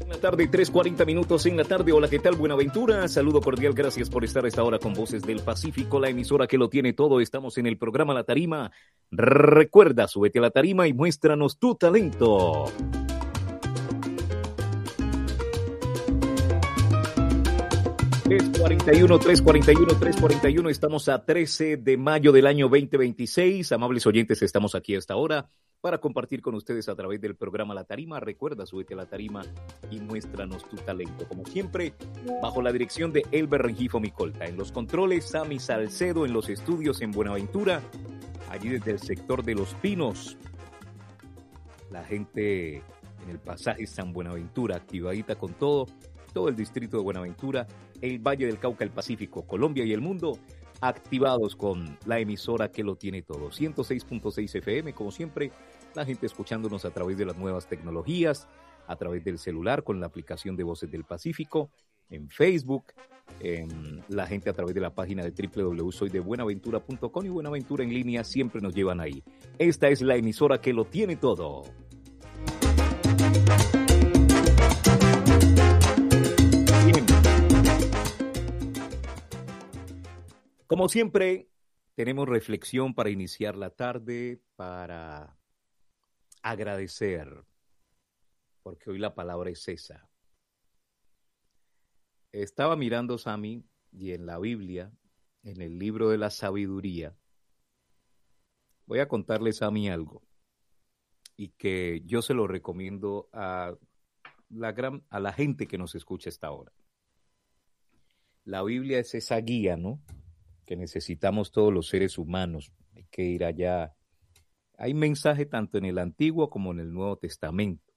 La tarde, 3:40 minutos en la tarde. Hola, ¿qué tal? Buenaventura. Saludo cordial. Gracias por estar a esta hora con Voces del Pacífico, la emisora que lo tiene todo. Estamos en el programa La Tarima. Recuerda, súbete a la tarima y muéstranos tu talento. tres cuarenta y uno. Estamos a 13 de mayo del año 2026. Amables oyentes, estamos aquí a esta hora para compartir con ustedes a través del programa La Tarima. Recuerda, súbete a la tarima y muéstranos tu talento. Como siempre, bajo la dirección de Elber Rengifo Micolta. En los controles, Sammy Salcedo. En los estudios en Buenaventura, allí desde el sector de Los Pinos. La gente en el pasaje San Buenaventura, activadita con todo el distrito de Buenaventura, el Valle del Cauca, el Pacífico, Colombia y el mundo, activados con la emisora que lo tiene todo. 106.6 FM, como siempre, la gente escuchándonos a través de las nuevas tecnologías, a través del celular con la aplicación de Voces del Pacífico, en Facebook, la gente a través de la página de www.soydebuenaventura.com y Buenaventura en línea, siempre nos llevan ahí. Esta es la emisora que lo tiene todo. Como siempre, tenemos reflexión para iniciar la tarde, para agradecer, porque hoy la palabra es esa. Estaba mirando, Sammy, y en la Biblia, en el libro de la sabiduría, voy a contarles, Sammy, algo, y que yo se lo recomiendo a la gente que nos escucha a esta hora. La Biblia es esa guía, ¿no?, que necesitamos todos los seres humanos. Hay que ir allá. Hay mensaje tanto en el Antiguo como en el Nuevo Testamento.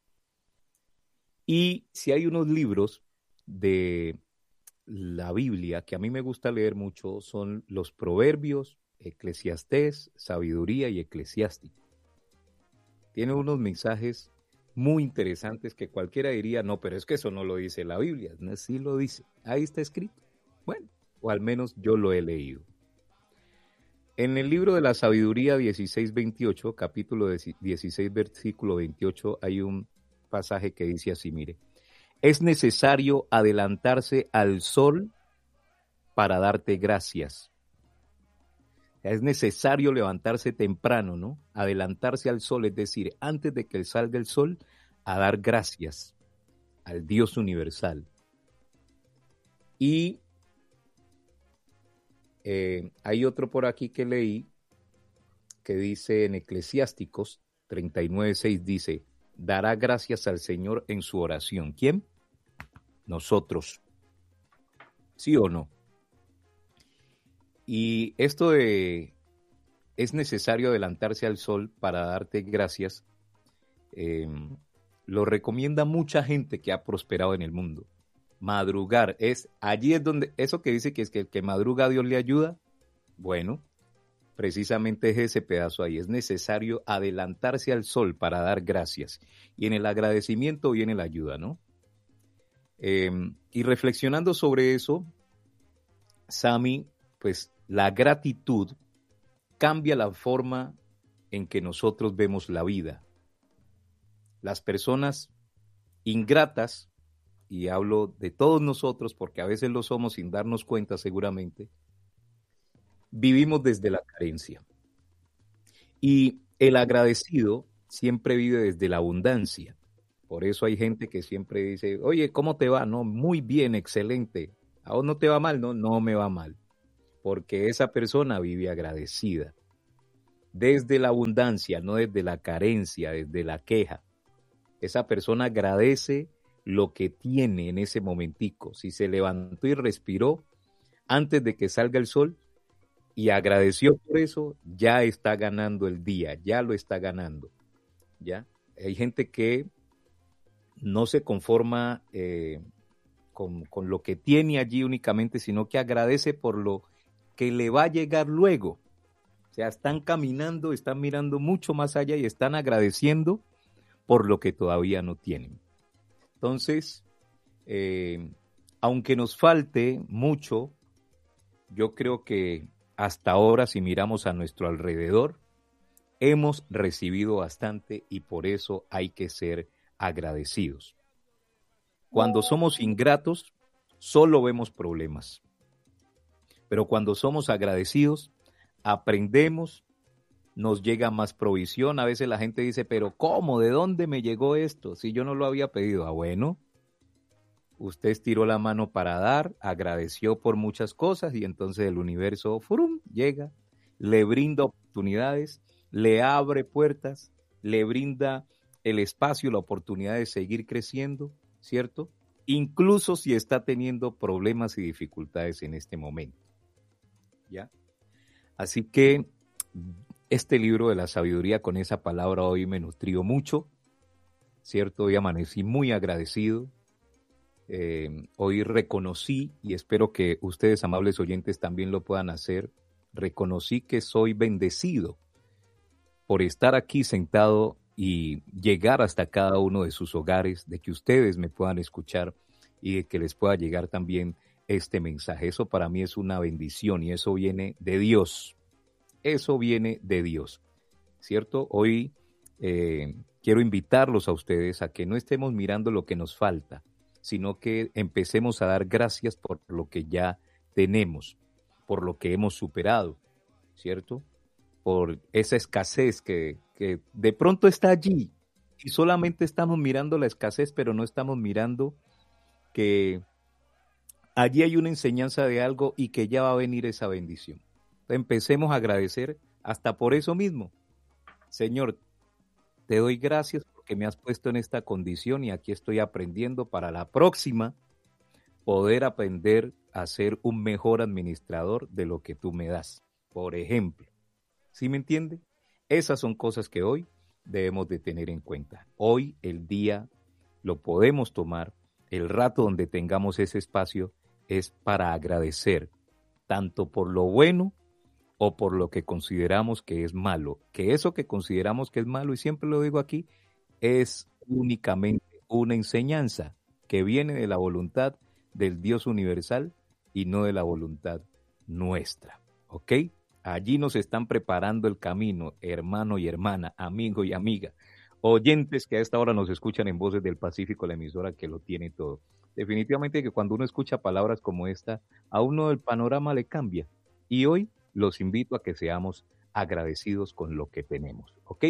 Y si hay unos libros de la Biblia que a mí me gusta leer mucho, son los Proverbios, Eclesiastés, Sabiduría y Eclesiástico. Tiene unos mensajes muy interesantes que cualquiera diría, no, pero es que eso no lo dice la Biblia. No, sí lo dice. Ahí está escrito. Bueno, o al menos yo lo he leído. En el libro de la sabiduría 16:28, capítulo 16, versículo 28, hay un pasaje que dice así, mire, es necesario adelantarse al sol para darte gracias. Es necesario levantarse temprano, ¿no? Adelantarse al sol, es decir, antes de que salga el sol, a dar gracias al Dios universal. Y hay otro por aquí que leí que dice en Eclesiásticos 39:6, dice, dará gracias al Señor en su oración. ¿Quién? Nosotros. ¿Sí o no? Y esto de es necesario adelantarse al sol para darte gracias, lo recomienda mucha gente que ha prosperado en el mundo. Madrugar, allí es donde, eso que dice que es que el que madruga a Dios le ayuda, bueno, precisamente es ese pedazo ahí, es necesario adelantarse al sol para dar gracias, y en el agradecimiento viene la ayuda, ¿no? Y reflexionando sobre eso, Sammy, pues la gratitud cambia la forma en que nosotros vemos la vida. Las personas ingratas, y hablo de todos nosotros porque a veces lo somos sin darnos cuenta seguramente, vivimos desde la carencia. Y el agradecido siempre vive desde la abundancia. Por eso hay gente que siempre dice, oye, ¿cómo te va? No, muy bien, excelente. ¿A vos no te va mal? No, no me va mal. Porque esa persona vive agradecida. Desde la abundancia, no desde la carencia, desde la queja. Esa persona agradece lo que tiene en ese momentico. Si se levantó y respiró antes de que salga el sol y agradeció por eso, ya está ganando el día, ya lo está ganando. ¿Ya? Hay gente que no se conforma con lo que tiene allí únicamente, sino que agradece por lo que le va a llegar luego. O sea, están caminando, están mirando mucho más allá y están agradeciendo por lo que todavía no tienen. Entonces, aunque nos falte mucho, yo creo que hasta ahora, si miramos a nuestro alrededor, hemos recibido bastante y por eso hay que ser agradecidos. Cuando somos ingratos, solo vemos problemas. Pero cuando somos agradecidos, aprendemos, nos llega más provisión. A veces la gente dice, pero ¿cómo? ¿De dónde me llegó esto? Si yo no lo había pedido. Bueno, usted estiró la mano para dar, agradeció por muchas cosas y entonces el universo ¡furum! Llega, le brinda oportunidades, le abre puertas, le brinda el espacio, la oportunidad de seguir creciendo, ¿cierto? Incluso si está teniendo problemas y dificultades en este momento, ¿ya? Así que este libro de la sabiduría, con esa palabra hoy me nutrió mucho, ¿cierto? Hoy amanecí muy agradecido. Hoy reconocí, y espero que ustedes, amables oyentes, también lo puedan hacer, reconocí que soy bendecido por estar aquí sentado y llegar hasta cada uno de sus hogares, de que ustedes me puedan escuchar y de que les pueda llegar también este mensaje. Eso para mí es una bendición y eso viene de Dios. Eso viene de Dios, ¿cierto? Hoy quiero invitarlos a ustedes a que no estemos mirando lo que nos falta, sino que empecemos a dar gracias por lo que ya tenemos, por lo que hemos superado, ¿cierto? Por esa escasez que de pronto está allí y solamente estamos mirando la escasez, pero no estamos mirando que allí hay una enseñanza de algo y que ya va a venir esa bendición. Empecemos a agradecer hasta por eso mismo. Señor, te doy gracias porque me has puesto en esta condición y aquí estoy aprendiendo para la próxima poder aprender a ser un mejor administrador de lo que tú me das. Por ejemplo, ¿sí me entiende? Esas son cosas que hoy debemos de tener en cuenta. Hoy el día lo podemos tomar, el rato donde tengamos ese espacio es para agradecer, tanto por lo bueno o por lo que consideramos que es malo. Que eso que consideramos que es malo, y siempre lo digo aquí, es únicamente una enseñanza que viene de la voluntad del Dios universal y no de la voluntad nuestra. ¿Ok? Allí nos están preparando el camino, hermano y hermana, amigo y amiga, oyentes que a esta hora nos escuchan en Voces del Pacífico, la emisora que lo tiene todo. Definitivamente que cuando uno escucha palabras como esta, a uno el panorama le cambia. Y hoy los invito a que seamos agradecidos con lo que tenemos, ¿ok?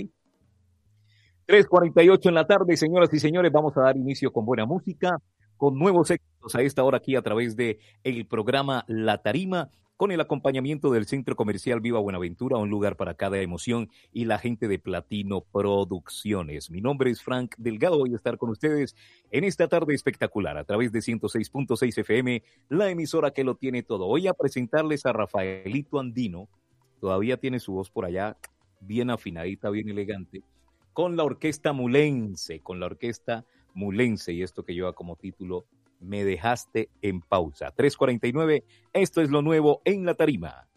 3:48 en la tarde, señoras y señores, vamos a dar inicio con buena música, con nuevos éxitos a esta hora aquí a través de el programa La Tarima, con el acompañamiento del Centro Comercial Viva Buenaventura, un lugar para cada emoción, y la gente de Platino Producciones. Mi nombre es Frank Delgado, voy a estar con ustedes en esta tarde espectacular a través de 106.6 FM, la emisora que lo tiene todo. Voy a presentarles a Rafaelito Andino, todavía tiene su voz por allá bien afinadita, bien elegante, con la orquesta Mulense, y esto que lleva como título Me dejaste en pausa. 3:49, esto es lo nuevo en La Tarima.